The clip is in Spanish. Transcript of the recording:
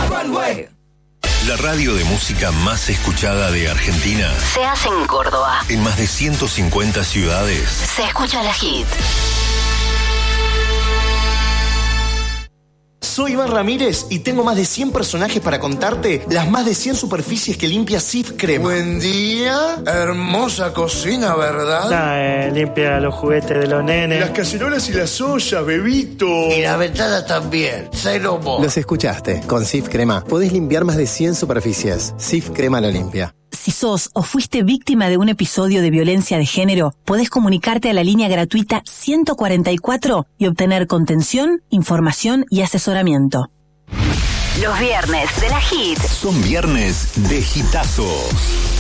La radio de música más escuchada de Argentina Se hace en Córdoba. en más de 150 ciudades. Se escucha la hit. Soy Iván Ramírez y tengo más de 100 personajes para contarte las más de 100 superficies que limpia Cif Crema. Buen día, hermosa cocina, ¿verdad? Limpia los juguetes de los nenes. Las cacerolas y las ollas, bebito. Y la ventana también, cero mo. Los escuchaste. Con Cif Crema podés limpiar más de 100 superficies. Cif Crema lo limpia. Si sos o fuiste víctima de un episodio de violencia de género, podés comunicarte a la línea gratuita 144 y obtener contención, información y asesoramiento. Los viernes de la hit. Son viernes de hitazos.